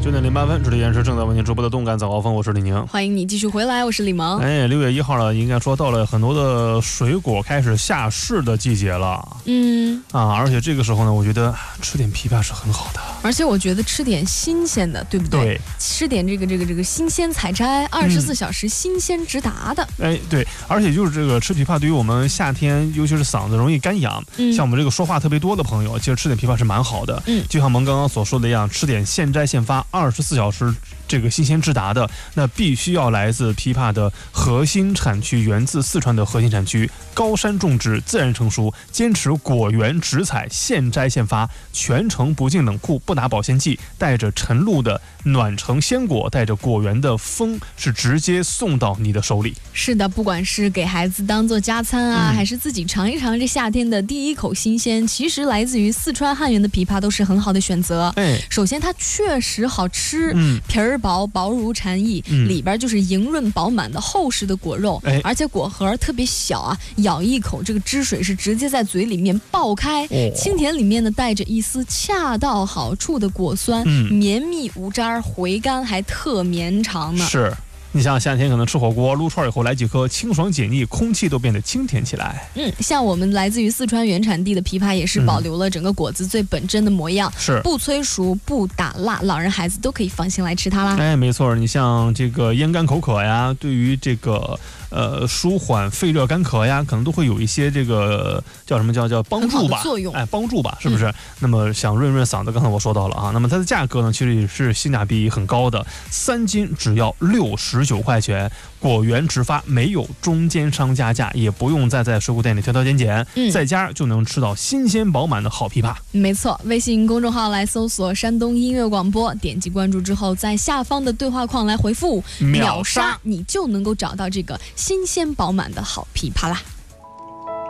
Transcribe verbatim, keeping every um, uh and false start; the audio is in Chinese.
九点零八分，这里依然是正在为您直播的动感早高峰，我是李宁。 欢迎你继续回来，我是李萌。 哎，六月一号了，应该说到了很多的水果开始下市的季节了。嗯啊，而且这个时候呢，我觉得吃点枇杷是很好的。 而且我觉得吃点新鲜的，对不对？ 对， 吃点这个这个这个新鲜采摘，二十四小时新鲜直达的。 嗯、哎，对，而且就是这个吃枇杷，对于我们夏天，尤其是嗓子容易干痒，嗯、像我们这个说话特别多的朋友，其实吃点枇杷是蛮好的。嗯，就像我们刚刚所说的一样，吃点现摘现发，二十四小时这个新鲜直达的，那必须要来自枇杷的核心产区，源自四川的核心产区，高山种植，自然成熟，坚持果园直采，现摘现发，全程不进冷库，不打保鲜剂，带着晨露的暖橙鲜果，带着果园的风，是直接送到你的手里。 是的，不管是给孩子当做加餐啊、嗯，还是自己尝一尝这夏天的第一口新鲜，其实来自于四川汉源的枇杷都是很好的选择。哎，首先它确实好吃，嗯，皮儿薄，薄如蝉翼，嗯，里边就是莹润饱满的厚实的果肉，哎，而且果核特别小啊，咬一口这个汁水是直接在嘴里面爆开，哦，清甜里面呢带着一丝恰到好处的果酸，嗯，绵密无渣，回甘还特绵长呢。 是。你像夏天可能吃火锅撸串以后来几颗，清爽解腻，空气都变得清甜起来。 嗯，像我们来自于四川原产地的枇杷也是保留了整个果子最本真的模样，是、嗯、不催熟不打蜡，老人孩子都可以放心来吃它啦。 哎，没错，你像这个咽干口渴呀，对于这个呃舒缓肺热干咳呀，可能都会有一些这个叫什么叫叫帮助吧， 作用， 哎，帮助吧，是不是？嗯、那么想润润嗓子，刚才我说到了啊，那么它的价格呢，其实也是性价比很高的，三斤只要六十九块钱，果园直发，没有中间商加价，也不用再在水果店里挑挑拣拣，嗯、在家就能吃到新鲜饱满的好枇杷。 没错，微信公众号来搜索山东音乐广播，点击关注之后，在下方的对话框来回复秒杀，你就能够找到这个新鲜饱满的好枇杷啦。